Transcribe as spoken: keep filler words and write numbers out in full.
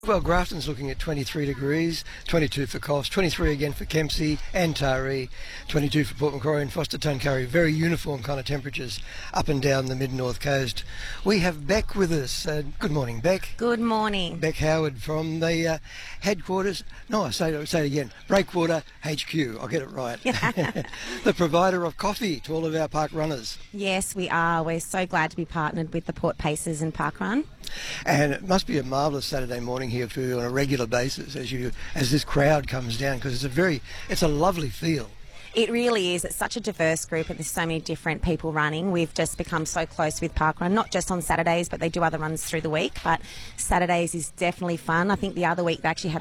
Well, Grafton's looking at twenty-three degrees, twenty-two for Coffs, twenty-three again for Kempsey and Taree, twenty-two for Port Macquarie and Foster Tuncurry. Very uniform kind of temperatures up and down the mid-north coast. We have Beck with us. Uh, good morning, Beck. Good morning. Beck Howard from the uh, headquarters, no, I say, I say it again, Breakwater H Q, I'll get it right. The provider of coffee to all of our park runners. Yes, we are. We're so glad to be partnered with the Port Pacers and Park Run. And it must be a marvellous Saturday morning here for you on a regular basis as you as this crowd comes down, because it's a very it's a lovely feel. It really is. It's such a diverse group and there's so many different people running. We've just become so close with Park Run, not just on Saturdays, but they do other runs through the week. But Saturdays is definitely fun. I think the other week they actually had